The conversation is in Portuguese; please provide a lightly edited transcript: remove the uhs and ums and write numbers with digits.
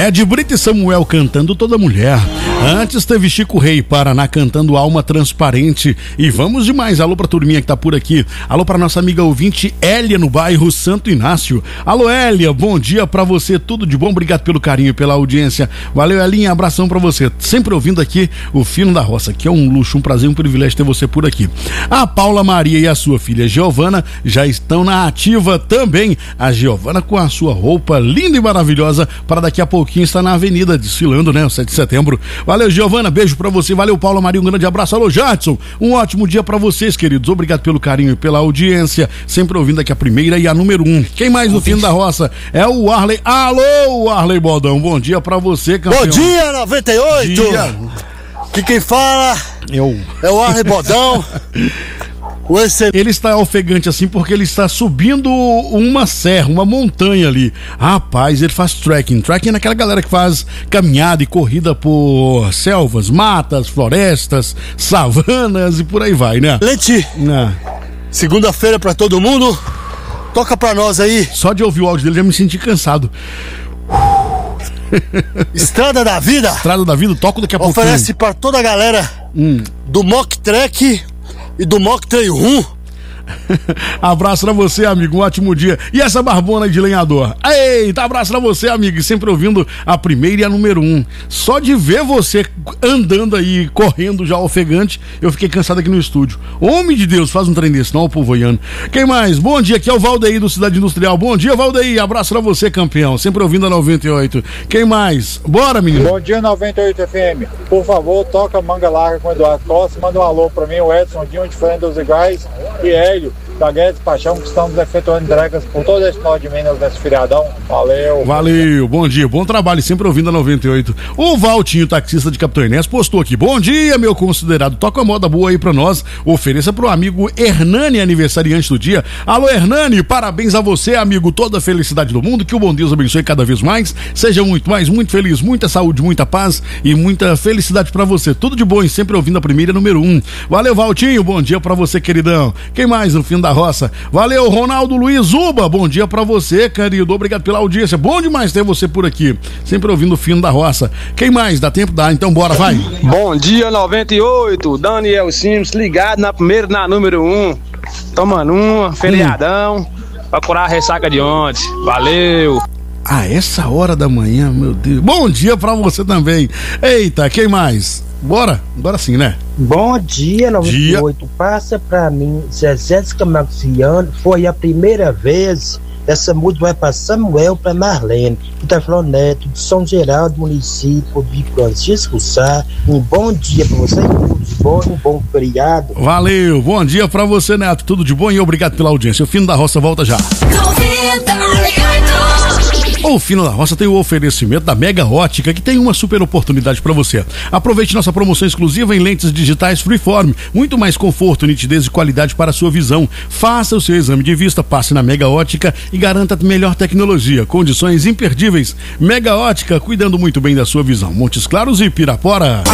Ed Brito e Samuel cantando Toda Mulher. Antes teve Chico Rei Paraná cantando Alma Transparente. E vamos demais. Alô pra turminha que tá por aqui. Alô pra nossa amiga ouvinte Hélia no bairro Santo Inácio. Alô Hélia, bom dia pra você, tudo de bom, obrigado pelo carinho, pela audiência. Valeu Helinha, abração pra você. Sempre ouvindo aqui o Fino da Roça, que é um luxo, um prazer, um privilégio ter você por aqui. A Paula Maria e a sua filha Giovana já estão na ativa também. A Giovana com a sua roupa linda e maravilhosa para daqui a pouquinho estar na avenida desfilando, né, o 7 de setembro. Valeu Giovana, beijo pra você, valeu Paula Maria, um grande abraço. Alô Jadson, um ótimo dia pra vocês, queridos, obrigado pelo carinho e pela audiência, sempre ouvindo aqui a primeira e a número 1. Quem mais no Fino da Roça? É o Arley. Alô Arley Bodão, bom dia pra você, campeão. Bom dia 98. Dia. Que quem fala é o Arley Bodão. Ele está ofegante assim porque ele está subindo uma serra, uma montanha ali. Rapaz, ele faz trekking. Trekking é naquela galera que faz caminhada e corrida por selvas, matas, florestas, savanas e por aí vai, né? Leti, segunda-feira pra todo mundo. Toca pra nós aí. Só de ouvir o áudio dele já me senti cansado. Estrada da Vida. Estrada da Vida, toco daqui a pouco. Oferece pra toda a galera do Mock Trek e do Mock Trail 1. Abraço pra você, amigo, um ótimo dia. E essa barbona aí de lenhador? Eita, abraço pra você, amigo, e sempre ouvindo a primeira e a número 1. Só de ver você andando aí, correndo já ofegante, eu fiquei cansado aqui no estúdio. Homem de Deus, faz um trem desse, não, o povo voiando. Quem mais? Bom dia, aqui é o Valdeir do Cidade Industrial. Bom dia, Valdeir, abraço pra você, campeão, sempre ouvindo a 98. Quem mais? Bora, menino. Bom dia, 98 FM. Por favor, toca Manga Larga com o Eduardo Costa. Manda um alô pra mim, o Edson Dinho, diferente dos iguais, e Hélio da Guedes Paixão, que estamos efetuando entregas por todo esse norte de Minas nesse feriadão. Valeu, bom dia, bom trabalho, sempre ouvindo a 98. O Valtinho, taxista de Capitão Inés, postou aqui: bom dia, meu considerado, toca uma moda boa aí pra nós, ofereça pro amigo Hernani, aniversariante do dia. Alô Hernani, parabéns a você, amigo, toda a felicidade do mundo, que o bom Deus abençoe cada vez mais, seja muito feliz, muita saúde, muita paz e muita felicidade pra você, tudo de bom e sempre ouvindo a primeira número 1. Valeu Valtinho, bom dia pra você, queridão. Quem mais no fim da Roça? Valeu, Ronaldo Luiz Uba, bom dia pra você, querido, obrigado pela audiência, bom demais ter você por aqui, sempre ouvindo o Fino da Roça. Quem mais? Dá tempo? Dá, então bora, vai. Bom dia 98, Daniel Sims, ligado na primeira, na número 1, tomando uma, feriadão, pra curar a ressaca de ontem, valeu. Essa hora da manhã, meu Deus, bom dia pra você também. Eita, quem mais? Bora, agora sim, né? Bom dia, 98. Dia. Passa pra mim, Zezé de Camargo Ciano. Foi a primeira vez. Essa música vai pra Samuel, pra Marlene, que tá falando Neto, de São Geraldo, município de Francisco Sá. Um bom dia pra você, tudo de bom, um bom feriado. Valeu, bom dia pra você, Neto, tudo de bom e obrigado pela audiência. O Fino da Roça volta já. O Fino da Roça tem o oferecimento da Mega Ótica, que tem uma super oportunidade para você. Aproveite nossa promoção exclusiva em lentes digitais Freeform, muito mais conforto, nitidez e qualidade para a sua visão. Faça o seu exame de vista, passe na Mega Ótica e garanta melhor tecnologia, condições imperdíveis. Mega Ótica, cuidando muito bem da sua visão. Montes Claros e Pirapora.